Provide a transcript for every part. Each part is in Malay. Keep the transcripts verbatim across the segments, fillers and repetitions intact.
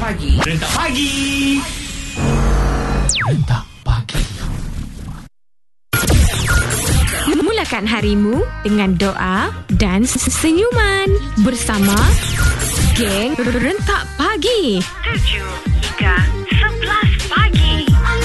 pagi. Rentak pagi. Rentak pagi. Mulakan harimu dengan doa dan senyuman bersama Geng Rentak Pagi. tujuh hingga sebelas pagi.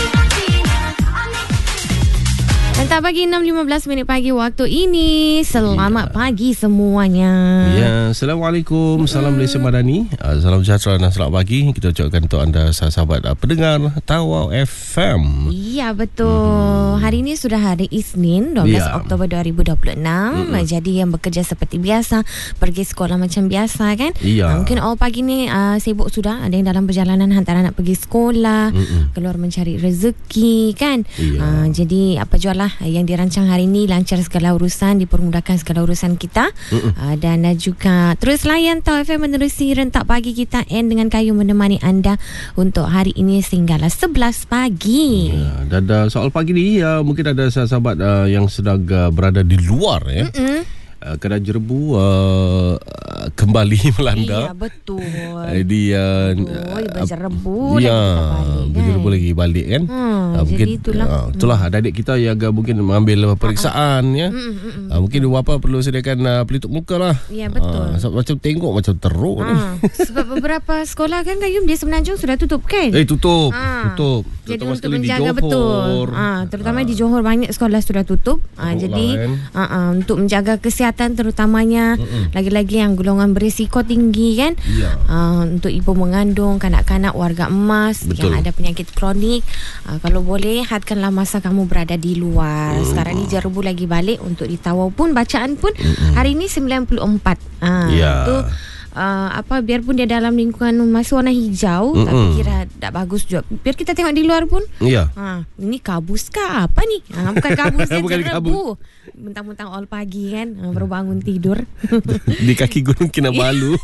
Rentak Pagi enam lima belas minit pagi waktu ini. Selamat ya. Pagi semuanya. Ya, Assalamualaikum. Salam hmm. Malaysia Madani. uh, Salam sejahtera dan selamat pagi. Kita ucapkan untuk anda sahabat uh, pendengar Tawau F M. Ya, betul. hmm. Hari ini sudah hari Isnin dua belas ya. Oktober dua ribu dua puluh enam. hmm. Jadi yang bekerja seperti biasa, pergi sekolah macam biasa kan. ya. uh, Mungkin awal pagi ni uh, sibuk sudah. Ada yang dalam perjalanan hantar anak pergi sekolah, hmm. keluar mencari rezeki kan. ya. uh, Jadi apa jual lah yang dirancang hari ini, lancar segala urusan, dipermudahkan segala urusan kita. uh, Dan uh, juga terus layan Tawau F M menerusi Rentak Pagi kita, and dengan Kayu menemani anda untuk hari ini sehinggalah sebelas pagi. ya, Dan uh, soal pagi ni uh, mungkin ada sahabat uh, yang sedang uh, berada di luar ya. Mm-mm. Uh, kedai jerebu uh, kembali melanda. Iya, betul. Uh, dia uh, berjerebu uh, ya, lagi berjerebu kan? lagi balik kan. Hmm, uh, mungkin jadi itulah. Uh, itulah adik-adik kita yang agak mungkin mengambil periksaan uh-uh. ya. Mm, mm, mm, uh, mungkin bapa perlu sediakan uh, pelitup muka lah. Ya, betul. Uh, macam tengok macam teruk uh, ni. Sebab beberapa sekolah kan Kayum di Semenanjung sudah tutup kan? Eh tutup, uh, tutup. Jadi untuk menjaga betul. Uh, terutama uh, di Johor banyak sekolah sudah tutup. Uh, jadi uh, uh, untuk menjaga kesihatan terutamanya Mm-mm. lagi-lagi yang golongan berisiko tinggi kan. Ya. Uh, untuk ibu mengandung, kanak-kanak, warga emas Betul. yang ada penyakit kronik, uh, kalau boleh hadkanlah masa kamu berada di luar. Mm. Sekarang ni jerebu lagi balik untuk di Tawau pun, bacaan pun Mm-mm. hari ini sembilan puluh empat. Uh, ya. Itu Uh, apa biarpun dia dalam lingkungan masih warna hijau, Mm-mm. tapi kira tak bagus juga. Biar kita tengok di luar pun. Ya. Ha, ini kabus kah apa ni? Ha, bukan kabus, dia bukan jerebu. Mentang-mentang all pagi kan, baru bangun tidur. Di kaki gunung Kinabalu.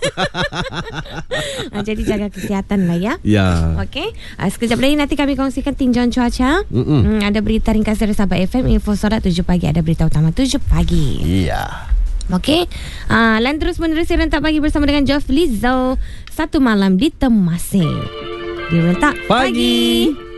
ha, jadi jaga kesihatan lah ya. Ya. Okey. Uh, sekejap lagi nanti kami kongsikan tinjauan cuaca. Hmm, ada berita ringkas dari Sabah F M, info solat tujuh pagi, ada berita utama tujuh pagi. Iya. Okey, uh, lan terus menerusi Rentak Pagi bersama dengan Joff Lizzo. Satu malam di Temasek. Di Rentak Pagi, Pagi.